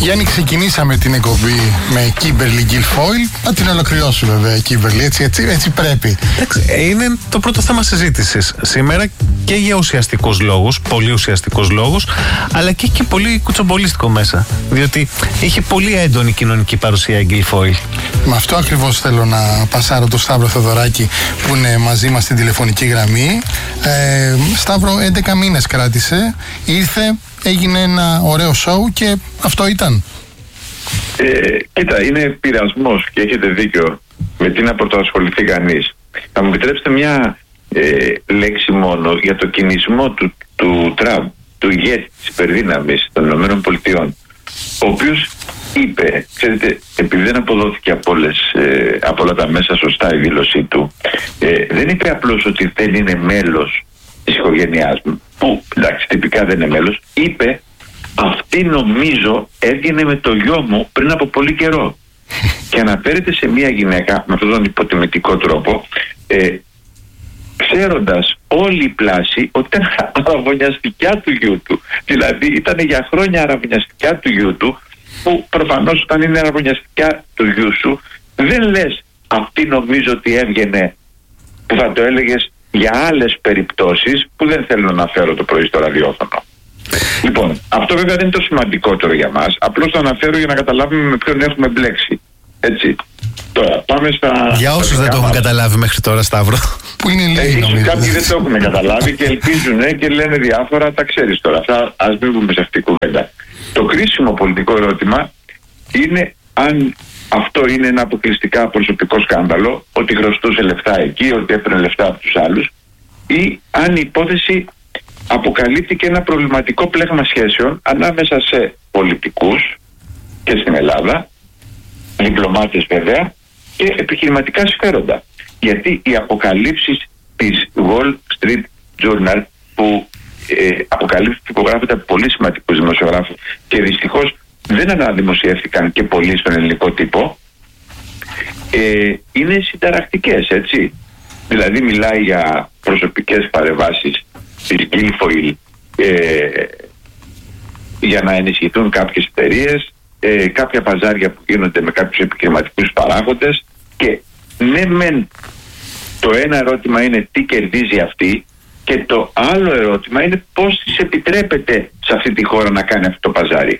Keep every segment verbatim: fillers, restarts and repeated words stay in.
Γιάννη, ξεκινήσαμε την εκπομπή με Kimberly Guilfoyle. Να την ολοκληρώσουμε βέβαια, Kimberly, έτσι, έτσι, έτσι πρέπει. Είναι το πρώτο θέμα συζήτησης σήμερα και για ουσιαστικούς λόγους, πολύ ουσιαστικούς λόγους, αλλά και έχει και πολύ κουτσομπολίστικο μέσα. Διότι είχε πολύ έντονη κοινωνική παρουσία η Guilfoyle. Με αυτό ακριβώς θέλω να πασάρω τον Σταύρο Θεοδωράκη που είναι μαζί μας στην τηλεφωνική γραμμή. Ε, Σταύρο, έντεκα μήνες κράτησε, ήρθε, έγινε ένα ωραίο σοου και αυτό ήταν. Ε, κοίτα, είναι πειρασμός και έχετε δίκιο με τι να πρωτοασχοληθεί κανείς. Θα μου επιτρέψετε μια ε, λέξη μόνο για το κινησμό του, του Τραμπ, του ηγέτη της υπερδύναμης των ΗΠΑ, ο οποίος είπε, ξέρετε, επειδή δεν αποδόθηκε από, όλες, ε, από όλα τα μέσα σωστά η δήλωσή του, ε, δεν είπε απλώς ότι δεν είναι μέλος της οικογένειάς μου, που εντάξει τυπικά δεν είναι μέλος, είπε αυτή νομίζω έβγαινε με το γιο μου πριν από πολύ καιρό και αναφέρεται σε μια γυναίκα με αυτόν τον υποτιμητικό τρόπο, ε, ξέροντας όλη η πλάση ότι ήταν αραβωνιαστικιά του γιού του, δηλαδή ήταν για χρόνια αραβωνιαστικιά του γιού του, που προφανώς όταν είναι αραβωνιαστικιά του γιού σου δεν λες αυτή νομίζω ότι έβγαινε, που θα το έλεγες για άλλες περιπτώσεις που δεν θέλω να αναφέρω το πρωί στο ραδιόφωνο. Λοιπόν, αυτό βέβαια δεν είναι το σημαντικότερο για μας, απλώς το αναφέρω για να καταλάβουμε με ποιον έχουμε μπλέξει. Έτσι. Τώρα, πάμε στα... Για όσους δεν το έχουν καταλάβει μέχρι τώρα, Σταύρο. Που είναι λίγοι, νομίζω. Κάποιοι δεν το έχουν καταλάβει και ελπίζουν και λένε διάφορα, τα ξέρεις τώρα. Αυτά, ας μην βγούμε σε αυτή την κουβέντα. Το κρίσιμο πολιτικό ερώτημα είναι αν αυτό είναι ένα αποκλειστικά προσωπικό σκάνδαλο, ότι χρωστούσε λεφτά εκεί, ότι έπαιρνε λεφτά από τους άλλους, ή αν η υπόθεση αποκαλύπτει ένα προβληματικό πλέγμα σχέσεων ανάμεσα σε πολιτικούς και στην Ελλάδα, διπλωμάτες βέβαια, και επιχειρηματικά συμφέροντα. Γιατί οι αποκαλύψεις της Wall Street Journal, που ε, αποκαλύψεις που υπογράφεται από πολύ σημαντικούς δημοσιογράφους και δυστυχώς δεν αναδημοσιεύτηκαν και πολύ στον ελληνικό τύπο, ε, είναι συνταρακτικές, έτσι. Δηλαδή μιλάει για προσωπικές παρεμβάσεις της Guilfoyle ε, για να ενισχυθούν κάποιες εταιρείες, ε, κάποια παζάρια που γίνονται με κάποιους επιχειρηματικούς παράγοντες, και ναι μεν το ένα ερώτημα είναι τι κερδίζει αυτή και το άλλο ερώτημα είναι πώς της επιτρέπεται σε αυτή τη χώρα να κάνει αυτό το παζάρι.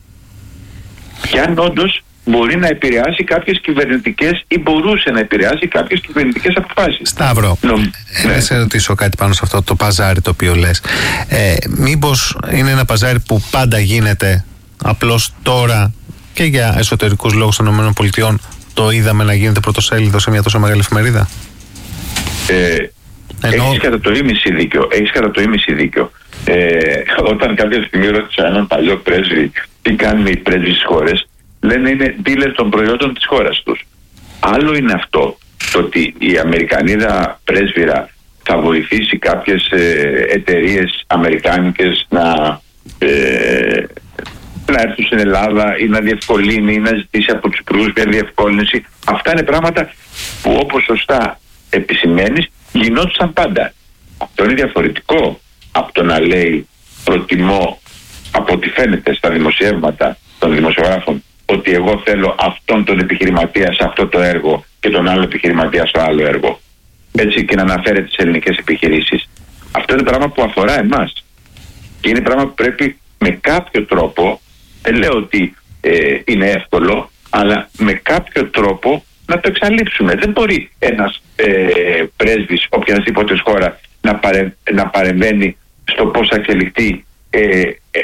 Και αν όντως μπορεί να επηρεάσει κάποιες κυβερνητικές ή μπορούσε να επηρεάσει κάποιες κυβερνητικές αποφάσεις. Σταύρο, Νομ... ε, ναι. σε ρωτήσω κάτι πάνω σε αυτό το παζάρι το οποίο λες. Ε, μήπως είναι ένα παζάρι που πάντα γίνεται, απλώς τώρα και για εσωτερικούς λόγους των ΗΠΑ το είδαμε να γίνεται πρωτοσέλιδο σε μια τόσο μεγάλη εφημερίδα? Ε, Ενώ... Έχεις κατά το ίμιση δίκιο. Έχεις κατά το ίμιση δίκιο. Ε, όταν κάποια στιγμή ρώτησα έναν παλιό πρέσβη τι κάνουν οι πρέσβοι στις χώρες, λένε είναι dealer των προϊόντων της χώρας τους. Άλλο είναι αυτό, το ότι η Αμερικανίδα πρέσβυρα θα βοηθήσει κάποιες ε, εταιρείες αμερικάνικες να, ε, να έρθουν στην Ελλάδα ή να διευκολύνει ή να ζητήσει από τους υπουργούς μια διευκόλυνση. Αυτά είναι πράγματα που, όπως σωστά επισημαίνεις, γινόντουσαν πάντα. Αυτό είναι διαφορετικό από το να λέει προτιμώ, από ό,τι φαίνεται στα δημοσιεύματα των δημοσιογράφων, ότι εγώ θέλω αυτόν τον επιχειρηματία σε αυτό το έργο και τον άλλο επιχειρηματία στο άλλο έργο. Έτσι, και να αναφέρεται τις ελληνικές επιχειρήσεις. Αυτό είναι πράγμα που αφορά εμάς. Και είναι πράγμα που πρέπει με κάποιο τρόπο, δεν λέω ότι ε, είναι εύκολο, αλλά με κάποιο τρόπο να το εξαλείψουμε. Δεν μπορεί ένας ε, πρέσβης οποιασδήποτε χώρα να, παρε, να παρεμβαίνει στο πώς θα εξελιχθεί ε, ε,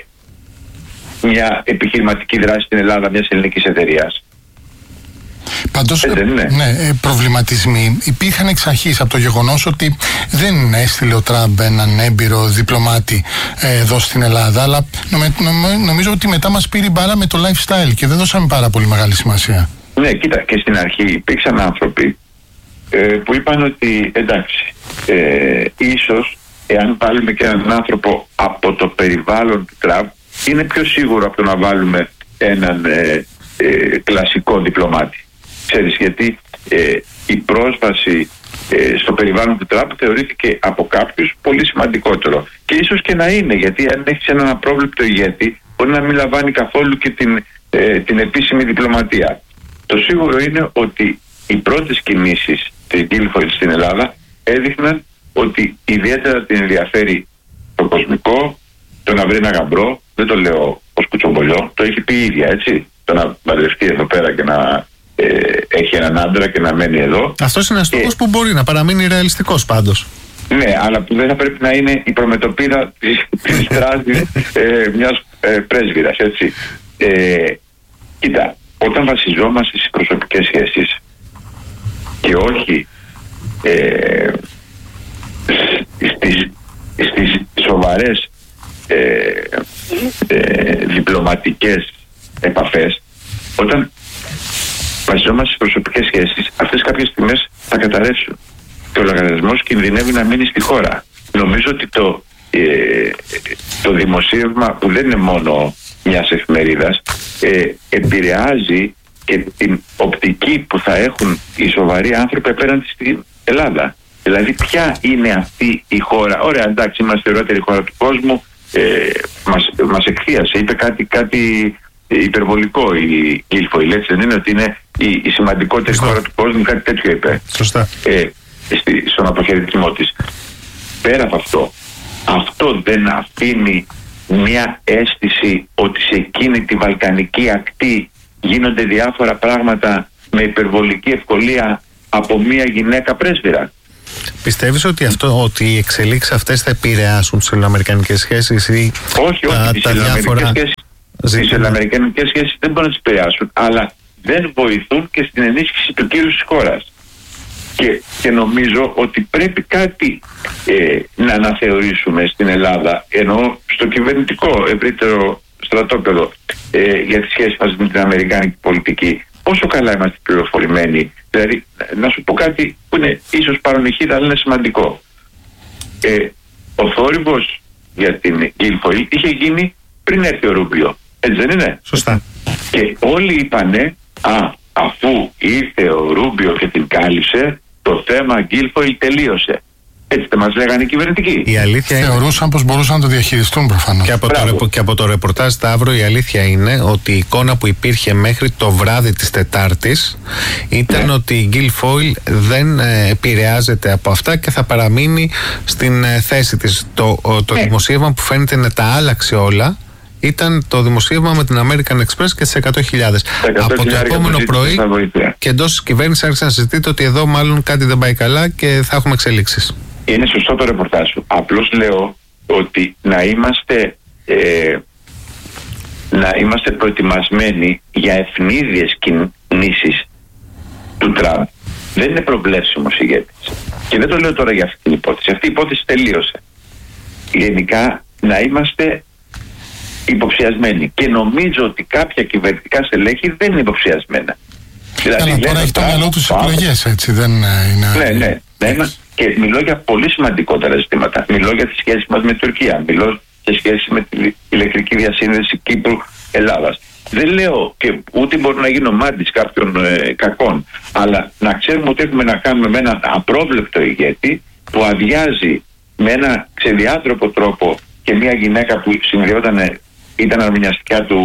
μια επιχειρηματική δράση στην Ελλάδα μιας ελληνικής εταιρείας. Πάντως, ε, ναι, ναι, προβληματισμοί υπήρχαν εξ αρχής από το γεγονός ότι δεν έστειλε ο Τραμπ έναν έμπειρο διπλωμάτη ε, εδώ στην Ελλάδα, αλλά νομ, νομ, νομίζω ότι μετά μας πήρε μπάρα με το lifestyle και δεν δώσαμε πάρα πολύ μεγάλη σημασία. Ναι, κοίτα, και στην αρχή υπήρξαν άνθρωποι ε, που είπαν ότι εντάξει, ε, ίσως εάν βάλουμε και έναν άνθρωπο από το περιβάλλον του Τραμπ, είναι πιο σίγουρο από το να βάλουμε έναν ε, ε, κλασικό διπλωμάτη. Ξέρεις, γιατί ε, η πρόσβαση ε, στο περιβάλλον του Τραμπ θεωρήθηκε από κάποιους πολύ σημαντικότερο. Και ίσως και να είναι, γιατί αν έχεις έναν απρόβλεπτο ηγέτη, μπορεί να μην λαμβάνει καθόλου και την ε, την επίσημη διπλωματία. Το σίγουρο είναι ότι οι πρώτες κινήσεις της Guilfoyle στην Ελλάδα έδειχναν ότι ιδιαίτερα την ενδιαφέρει το κοσμικό, το να βρει ένα γαμπρό, δεν το λέω ως κουτσομπολιό, το έχει πει η ίδια, έτσι, το να παντρευτεί εδώ πέρα και να ε, έχει έναν άντρα και να μένει εδώ. Αυτός είναι ένας στόχος που μπορεί να παραμείνει ρεαλιστικός πάντως. Ναι, αλλά που δεν θα πρέπει να είναι η προμετωπίδα της, της τράζης ε, μιας ε, πρέσβυρας, έτσι. Ε, κοίτα, όταν βασιζόμαστε στις προσωπικές σχέσεις και όχι ε, στις, στις σοβαρές ε, ε, διπλωματικές επαφές, όταν βασιζόμαστε στις προσωπικές σχέσεις, αυτές κάποιες στιγμές θα καταρρεύσουν και ο λογαριασμός κινδυνεύει να μείνει στη χώρα. Νομίζω ότι το, ε, το δημοσίευμα, που δεν είναι μόνο μιας εφημερίδας, ε, επηρεάζει και την οπτική που θα έχουν οι σοβαροί άνθρωποι απέναντι στην Ελλάδα. Δηλαδή, ποια είναι αυτή η χώρα? Ωραία, εντάξει, είμαστε η ωραιότερη χώρα του κόσμου, ε, μας, μας εκθίασε, είπε κάτι, κάτι υπερβολικό η Guilfoyle, έτσι δεν είναι? Ότι είναι η, η σημαντικότερη Σωστά. χώρα του κόσμου, κάτι τέτοιο είπε. Σωστά. Ε, στη, στον αποχαιρετισμό της. Πέρα από αυτό, αυτό δεν αφήνει μια αίσθηση ότι σε εκείνη τη βαλκανική ακτή γίνονται διάφορα πράγματα με υπερβολική ευκολία από μια γυναίκα πρέσβυρα? Πιστεύεις ότι, αυτό, ότι οι εξελίξεις αυτές θα επηρεάσουν τις ελληνοαμερικανικές σχέσεις ή όχι, όχι, τα, τις τα διάφορα σχέσεις, τις ελληνοαμερικανικές σχέσεις δεν μπορούν να τις επηρεάσουν, αλλά δεν βοηθούν και στην ενίσχυση του κύρους της χώρας. Και, και νομίζω ότι πρέπει κάτι ε, να αναθεωρήσουμε στην Ελλάδα, ενώ στο κυβερνητικό ευρύτερο στρατόπεδο, ε, για τις σχέσεις μας με την αμερικάνικη πολιτική. Πόσο καλά είμαστε πληροφορημένοι? Δηλαδή, να σου πω κάτι που είναι ίσως παρονυχίδα, αλλά είναι σημαντικό. Ε, ο θόρυβος για την Guilfoyle είχε γίνει πριν έρθει ο Ρούμπιο. Έτσι δεν είναι? Σωστά. Και όλοι είπανε, α, αφού ήρθε ο Ρούμπιο και την κάλυψε, το θέμα Guilfoyle τελείωσε. Έτσι δεν μας λέγανε οι κυβερνητικοί. Η αλήθεια Θεωρούσαν είναι... πως μπορούσαν να το διαχειριστούν προφανώς. Και από, το, και από το ρεπορτάζ Σταύρο, η αλήθεια είναι ότι η εικόνα που υπήρχε μέχρι το βράδυ της Τετάρτης ήταν ναι. ότι η Guilfoyle δεν ε, επηρεάζεται από αυτά και θα παραμείνει στην ε, θέση της. Το, ο, το ναι. δημοσίευμα που φαίνεται να τα άλλαξε όλα ήταν το δημοσίευμα με την American Express και τις εκατό χιλιάδες. Από το επόμενο πρωί και εντός της κυβέρνησης άρχισε να συζητείται ότι εδώ μάλλον κάτι δεν πάει καλά και θα έχουμε εξελίξεις. Είναι σωστό το ρεπορτάζ σου. Απλώς λέω ότι να είμαστε ε, να είμαστε προετοιμασμένοι για ευνίδιες κινήσεις του Τραμπ. Δεν είναι προβλέψιμος ηγέτης. Και δεν το λέω τώρα για αυτή την υπόθεση. Αυτή η υπόθεση τελείωσε. Γενικά να είμαστε υποψιασμένοι. Και νομίζω ότι κάποια κυβερνητικά στελέχη δεν είναι υποψιασμένα. Δηλαδή, τώρα έχει το μυαλό τους εκλογές, έτσι δεν είναι? Ναι, ναι. ναι. Και μιλώ για πολύ σημαντικότερα ζητήματα. Μιλώ για τις σχέσεις μας με την Τουρκία. Μιλώ για σχέσεις με την ηλεκτρική διασύνδεση Κύπρου-Ελλάδας. Δεν λέω και ούτε μπορώ να γίνω μάντης κάποιων ε, κακών. Αλλά να ξέρουμε ότι έχουμε να κάνουμε με έναν απρόβλεπτο ηγέτη που αδειάζει με ένα ξεδιάτροπο τρόπο και μια γυναίκα που συνδυόταν, ήταν αρμενιαστικά του,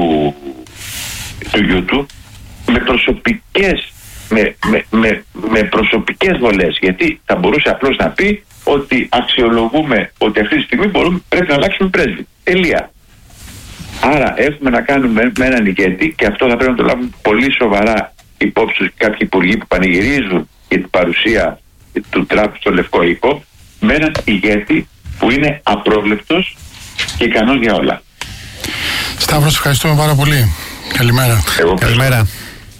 του γιού του, με προσωπικές Με, με, με, με προσωπικές βολές, γιατί θα μπορούσε απλώς να πει ότι αξιολογούμε ότι αυτή τη στιγμή μπορούμε, πρέπει να αλλάξουμε πρέσβη. Τελεία. Άρα έχουμε να κάνουμε με έναν ηγέτη, και αυτό θα πρέπει να το λάβουν πολύ σοβαρά υπόψη τους κάποιοι υπουργοί που πανηγυρίζουν για την παρουσία του Τραμπ στο Λευκό Οίκο, με έναν ηγέτη που είναι απρόβλεπτος και ικανός για όλα. Σταύρο, ευχαριστούμε πάρα πολύ. Καλημέρα. Εγώ Καλημέρα.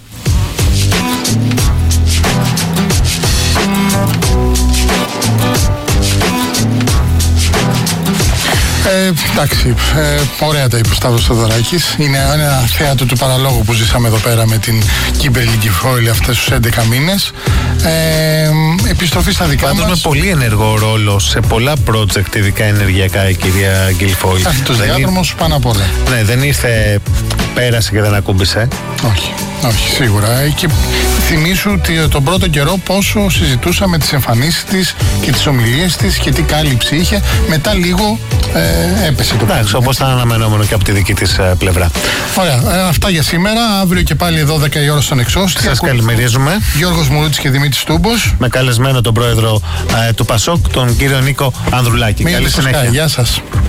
Ε, εντάξει, ε, ωραία τα είπε ο Σταύρος Θεοδωράκης. Είναι ένα θέατρο του παραλόγου που ζήσαμε εδώ πέρα με την Kimberly Guilfoyle αυτές τους έντεκα μήνες. Ε, επιστροφή στα δικά Πάντως μας. με πολύ ενεργό ρόλο σε πολλά project, ειδικά ενεργειακά, η κυρία Guilfoyle. Έχει τους διάδρομους πάνω απ' όλα. Ναι, δεν ήρθε, πέρασε και δεν ακούμπησε. Όχι, όχι, σίγουρα. Και θυμίσου τον πρώτο καιρό πόσο συζητούσαμε τις εμφανίσεις της και τις ομιλίες της και τι κάλυψη είχε. Μετά λίγο ε, έπεσε το πράγμα. Εντάξει, όπως ήταν αναμενόμενο και από τη δική της ε, πλευρά. Ωραία. Ε, αυτά για σήμερα. Αύριο και πάλι εδώ δέκα η ώρα στον Εξώστη. Σας καλημερίζουμε. Γιώργος Μουρούτης και Δημήτρης Τούμπος. Με καλεσμένο τον πρόεδρο ε, του Πασόκ, τον κύριο Νίκο Ανδρουλάκη. Καλή συνέχεια. Γεια σας.